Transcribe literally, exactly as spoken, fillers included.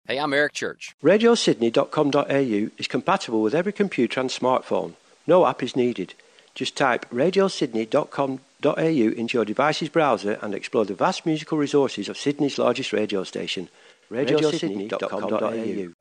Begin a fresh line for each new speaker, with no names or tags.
Hey, I'm Eric Church.
radio sydney dot com dot a u is compatible with every computer and smartphone. No app is needed. Just type radio sydney dot com dot a u into your device's browser and explore the vast musical resources of Sydney's largest radio station, radio sydney dot com dot a u.